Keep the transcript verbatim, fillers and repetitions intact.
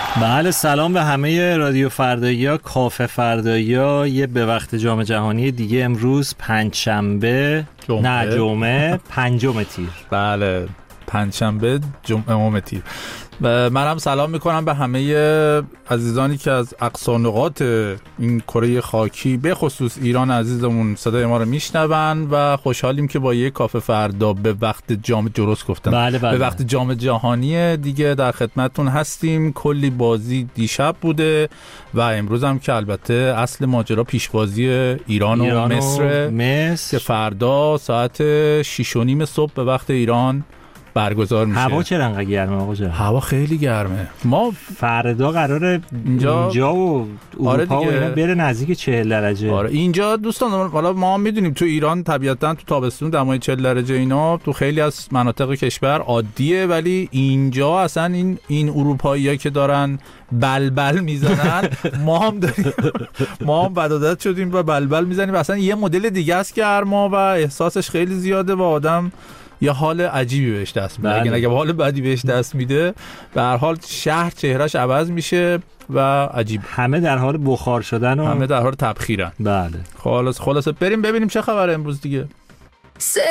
بله، سلام به همه رادیو فردایی‌ها، کافه فردایی‌ها. یه به وقت جام جهانی دیگه امروز پنجشنبه جمعه. نه جمعه پنجم تیر. بله پنجشنبه جمعه تیر. منم سلام میکنم به همه عزیزانی که از اقصا نقاط این کره خاکی به خصوص ایران عزیزمون صدای ما رو میشنون و خوشحالیم که با یک کافه فردا به وقت جام درست گفتم بله بله. به وقت جام جهانی دیگه در خدمتتون هستیم. کلی بازی دیشب بوده و امروز هم که البته اصل ماجرا پیشبازی ایران, ایران و مصر, مصر که فردا ساعت شش و نیم صبح به وقت ایران برگزار میشه. هوا چرا انقدر گرمه آقا جان؟ هوا خیلی گرمه. ما فردا قراره اینجا, اینجا و اروپا آره و اینا بره نزدیک چهل درجه. آره اینجا دوستان، حالا ما هم میدونیم تو ایران طبیعتاً تو تابستون دمای چهل درجه اینا تو خیلی از مناطق کشور عادیه، ولی اینجا اصلا این این اروپایی‌ها که دارن بلبل میزنن ما هم داریم ما هم بدعادت شدیم و بلبل میزنیم. اصلا یه مدل دیگه است گرما و احساسش خیلی زیاده و آدم یه حال عجیبی بهش دست میده. اگه اگه حال بدی بهش دست میده، به هر حال شهر چهرهش عوض میشه و عجیب. همه در حال بخار شدن و همه در حال تبخیرن. بله. خلاص خلاص بریم ببینیم چه خبره امروز دیگه.